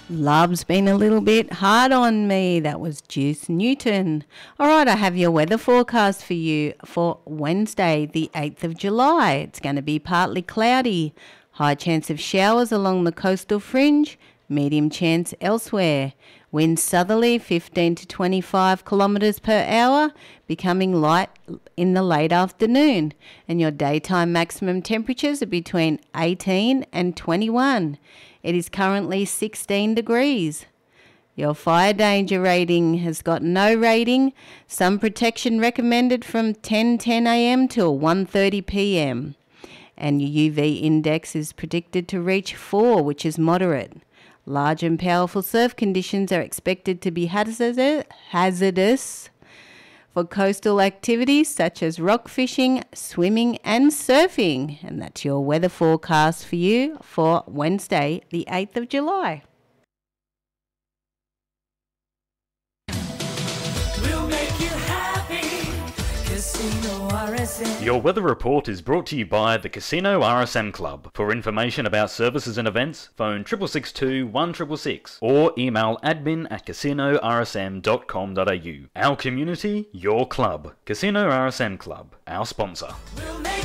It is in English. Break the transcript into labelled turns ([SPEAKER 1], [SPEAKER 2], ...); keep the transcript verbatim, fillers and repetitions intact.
[SPEAKER 1] Love's been a little bit hard on me. That was Juice Newton. All right, I have your weather forecast for you for Wednesday, the eighth of July. It's going to be partly cloudy. High chance of showers along the coastal fringe. Medium chance elsewhere. Winds southerly fifteen to twenty-five kilometres per hour, becoming light in the late afternoon. And your daytime maximum temperatures are between eighteen and twenty-one. It is currently sixteen degrees. Your fire danger rating has got no rating. Sun protection recommended from ten ten a m till one thirty p m. And your U V index is predicted to reach four, which is moderate. Large and powerful surf conditions are expected to be hazardous, hazardous for coastal activities such as rock fishing, swimming and surfing. And that's your weather forecast for you for Wednesday, the eighth of July.
[SPEAKER 2] We'll make you happy. Casino R S M.
[SPEAKER 3] Your weather report is brought to you by the Casino R S M Club. For information about services and events, phone six six two, one six six six or email admin at casino r s m dot com dot a u. Our community, your club. Casino R S M Club, our sponsor.
[SPEAKER 2] We'll make